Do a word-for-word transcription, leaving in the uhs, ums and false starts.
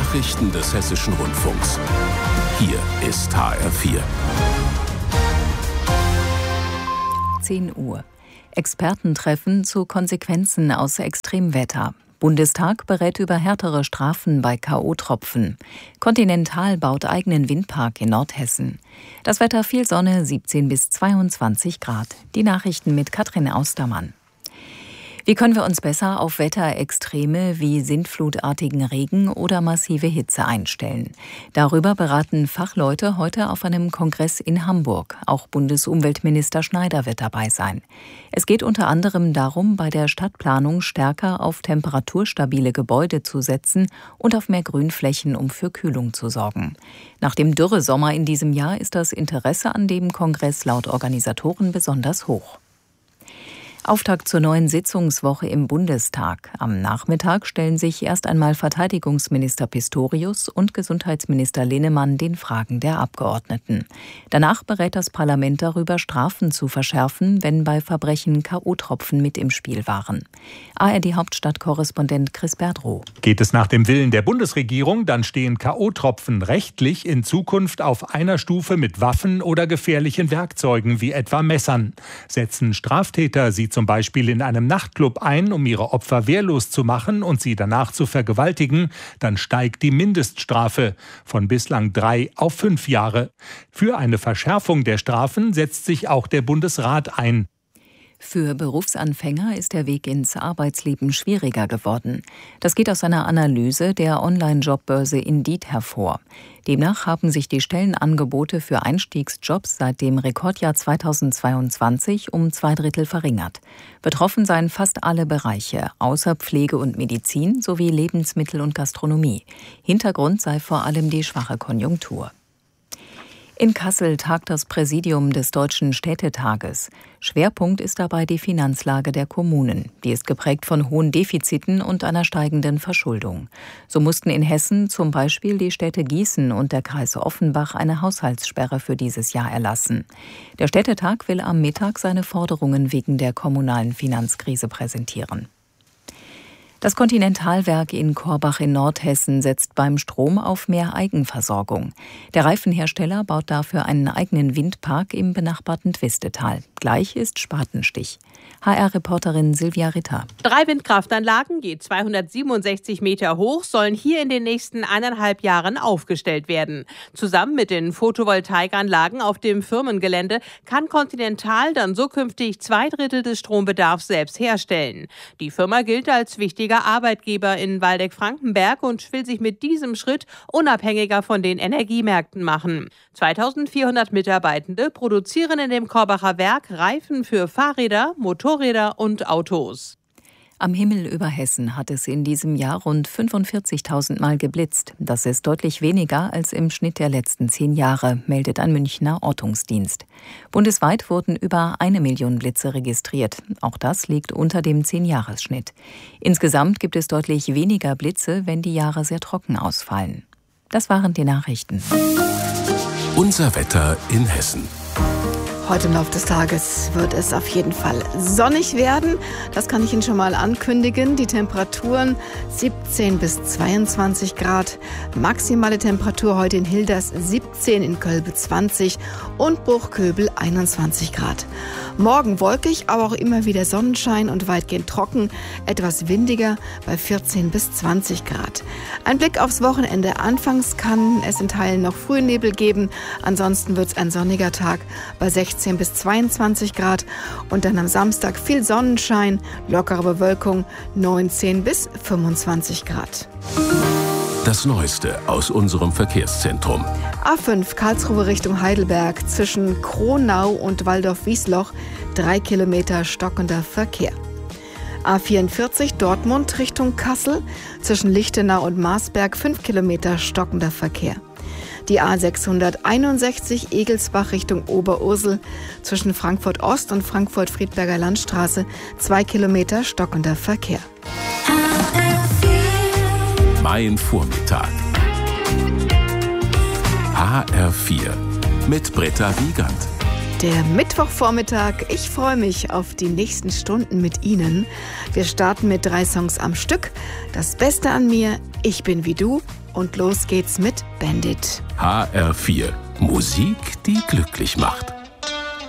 Nachrichten des Hessischen Rundfunks. Hier ist H R vier. zehn Uhr. Expertentreffen zu Konsequenzen aus Extremwetter. Bundestag berät über härtere Strafen bei K O-Tropfen. Continental baut eigenen Windpark in Nordhessen. Das Wetter: viel Sonne, siebzehn bis zweiundzwanzig Grad. Die Nachrichten mit Katrin Austermann. Wie können wir uns besser auf Wetterextreme wie sintflutartigen Regen oder massive Hitze einstellen? Darüber beraten Fachleute heute auf einem Kongress in Hamburg. Auch Bundesumweltminister Schneider wird dabei sein. Es geht unter anderem darum, bei der Stadtplanung stärker auf temperaturstabile Gebäude zu setzen und auf mehr Grünflächen, um für Kühlung zu sorgen. Nach dem Dürresommer in diesem Jahr ist das Interesse an dem Kongress laut Organisatoren besonders hoch. Auftakt zur neuen Sitzungswoche im Bundestag. Am Nachmittag stellen sich erst einmal Verteidigungsminister Pistorius und Gesundheitsminister Linnemann den Fragen der Abgeordneten. Danach berät das Parlament darüber, Strafen zu verschärfen, wenn bei Verbrechen K O-Tropfen mit im Spiel waren. A R D-Hauptstadtkorrespondent Chris Berdrow. Geht es nach dem Willen der Bundesregierung, dann stehen K O-Tropfen rechtlich in Zukunft auf einer Stufe mit Waffen oder gefährlichen Werkzeugen wie etwa Messern. Setzen Straftäter sie zum Beispiel in einem Nachtclub ein, um ihre Opfer wehrlos zu machen und sie danach zu vergewaltigen, dann steigt die Mindeststrafe von bislang drei auf fünf Jahre. Für eine Verschärfung der Strafen setzt sich auch der Bundesrat ein. Für Berufsanfänger ist der Weg ins Arbeitsleben schwieriger geworden. Das geht aus einer Analyse der Online-Jobbörse Indeed hervor. Demnach haben sich die Stellenangebote für Einstiegsjobs seit dem Rekordjahr zweitausendzweiundzwanzig um zwei Drittel verringert. Betroffen seien fast alle Bereiche, außer Pflege und Medizin sowie Lebensmittel und Gastronomie. Hintergrund sei vor allem die schwache Konjunktur. In Kassel tagt das Präsidium des Deutschen Städtetages. Schwerpunkt ist dabei die Finanzlage der Kommunen. Die ist geprägt von hohen Defiziten und einer steigenden Verschuldung. So mussten in Hessen zum Beispiel die Städte Gießen und der Kreis Offenbach eine Haushaltssperre für dieses Jahr erlassen. Der Städtetag will am Mittag seine Forderungen wegen der kommunalen Finanzkrise präsentieren. Das Continental-Werk in Korbach in Nordhessen setzt beim Strom auf mehr Eigenversorgung. Der Reifenhersteller baut dafür einen eigenen Windpark im benachbarten Twistetal. Gleich ist Spatenstich. H R-Reporterin Silvia Ritter. Drei Windkraftanlagen, je zweihundertsiebenundsechzig Meter hoch, sollen hier in den nächsten eineinhalb Jahren aufgestellt werden. Zusammen mit den Photovoltaikanlagen auf dem Firmengelände kann Continental dann zukünftig zwei Drittel des Strombedarfs selbst herstellen. Die Firma gilt als wichtiger Arbeitgeber in Waldeck-Frankenberg und will sich mit diesem Schritt unabhängiger von den Energiemärkten machen. zweitausendvierhundert Mitarbeitende produzieren in dem Korbacher Werk Reifen für Fahrräder, Motorräder und Autos. Am Himmel über Hessen hat es in diesem Jahr rund fünfundvierzigtausend Mal geblitzt. Das ist deutlich weniger als im Schnitt der letzten zehn Jahre, meldet ein Münchner Ortungsdienst. Bundesweit wurden über eine Million Blitze registriert. Auch das liegt unter dem zehn-Jahres-Schnitt. Insgesamt gibt es deutlich weniger Blitze, wenn die Jahre sehr trocken ausfallen. Das waren die Nachrichten. Unser Wetter in Hessen. Heute im Laufe des Tages wird es auf jeden Fall sonnig werden. Das kann ich Ihnen schon mal ankündigen. Die Temperaturen siebzehn bis zweiundzwanzig Grad. Maximale Temperatur heute in Hilders siebzehn, in Kölbe zwanzig und Bruchköbel einundzwanzig Grad. Morgen wolkig, aber auch immer wieder Sonnenschein und weitgehend trocken. Etwas windiger bei vierzehn bis zwanzig Grad. Ein Blick aufs Wochenende. Anfangs kann es in Teilen noch Frühnebel geben. Ansonsten wird es ein sonniger Tag bei sechzehn bis zweiundzwanzig Grad und dann am Samstag viel Sonnenschein, lockere Bewölkung, neunzehn bis fünfundzwanzig Grad. Das Neueste aus unserem Verkehrszentrum. A fünf Karlsruhe Richtung Heidelberg zwischen Kronau und Waldorf-Wiesloch, drei Kilometer stockender Verkehr. A vierundvierzig Dortmund Richtung Kassel zwischen Lichtenau und Marsberg, fünf Kilometer stockender Verkehr. Die A sechshunderteinundsechzig Egelsbach Richtung Oberursel zwischen Frankfurt Ost und Frankfurt-Friedberger Landstraße, zwei Kilometer stockender Verkehr. Mein Vormittag. H R vier mit Britta Wiegand. Der Mittwochvormittag. Ich freue mich auf die nächsten Stunden mit Ihnen. Wir starten mit drei Songs am Stück. Das Beste an mir, Ich bin wie du. Und los geht's mit Bandit. H R vier. Musik, die glücklich macht.